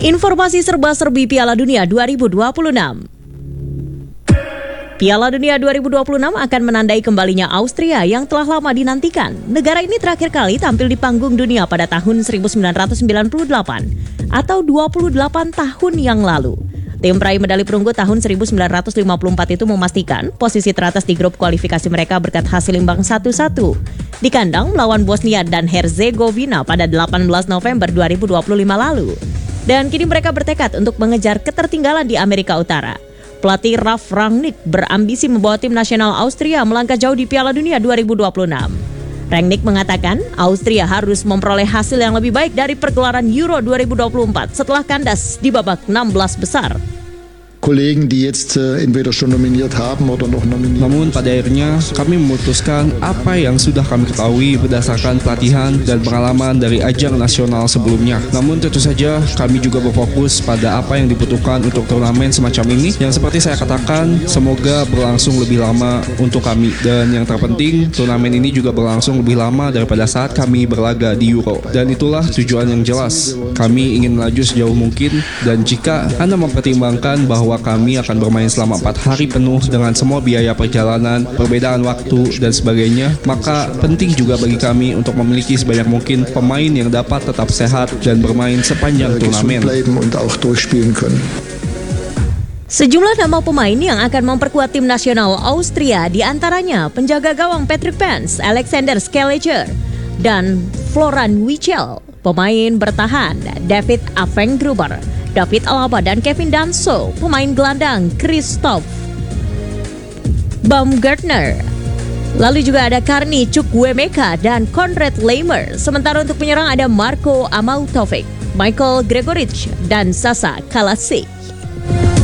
Informasi serba-serbi Piala Dunia 2026. Piala Dunia 2026 akan menandai kembalinya Austria yang telah lama dinantikan. Negara ini terakhir kali tampil di panggung dunia pada tahun 1998 atau 28 tahun yang lalu. Tim peraih medali perunggu tahun 1954 itu memastikan posisi teratas di grup kualifikasi mereka berkat hasil imbang 1-1 di kandang melawan Bosnia dan Herzegovina pada 18 November 2025 lalu. Dan kini mereka bertekad untuk mengejar ketertinggalan di Amerika Utara. Pelatih Ralf Rangnick berambisi membawa tim nasional Austria melangkah jauh di Piala Dunia 2026. Rangnick mengatakan Austria harus memperoleh hasil yang lebih baik dari pergelaran Euro 2024 setelah kandas di babak 16 besar. Kollegen, die jetzt entweder schon nominiert haben oder noch nominiert. Namun pada akhirnya kami memutuskan apa yang sudah kami ketahui berdasarkan pelatihan dan pengalaman dari ajang nasional sebelumnya. Namun tentu saja kami juga berfokus pada apa yang dibutuhkan untuk turnamen semacam ini yang seperti saya katakan semoga berlangsung lebih lama untuk kami. Dan yang terpenting turnamen ini juga berlangsung lebih lama daripada saat kami berlaga di Euro. Dan itulah tujuan yang jelas. Kami ingin melaju sejauh mungkin dan jika Anda mempertimbangkan bahwa kami akan bermain selama 4 hari penuh dengan semua biaya perjalanan, perbedaan waktu, dan sebagainya, maka penting juga bagi kami untuk memiliki sebanyak mungkin pemain yang dapat tetap sehat dan bermain sepanjang turnamen. Sejumlah nama pemain yang akan memperkuat tim nasional Austria diantaranya penjaga gawang Patrick Pence, Alexander Scaliger, dan Florian Wichel. Pemain bertahan David Affengruber, David Alaba dan Kevin Danso, pemain gelandang Christoph Baumgartner. Lalu juga ada Karni Chukwuemeka dan Konrad Laimer. Sementara untuk penyerang ada Marko Arnautovic, Michael Gregoric dan Sasa Kalasic.